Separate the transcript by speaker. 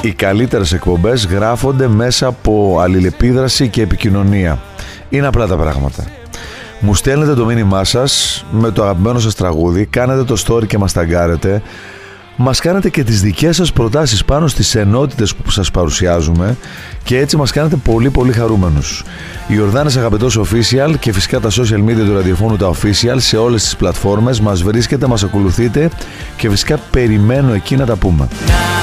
Speaker 1: Οι καλύτερες εκπομπές γράφονται μέσα από αλληλεπίδραση και επικοινωνία. Είναι απλά τα πράγματα. Μου στέλνετε το μήνυμά σας με το αγαπημένο σας τραγούδι, κάνετε το story και μας ταγκάρετε. Μας κάνετε και τις δικές σας προτάσεις πάνω στις ενότητες που σας παρουσιάζουμε και έτσι μας κάνετε πολύ πολύ χαρούμενους. Ιορδάνης Αγαπητός Official και φυσικά τα social media του ραδιοφώνου τα Official σε όλες τις πλατφόρμες. Μας βρίσκετε, μας ακολουθείτε και φυσικά περιμένω εκεί να τα πούμε.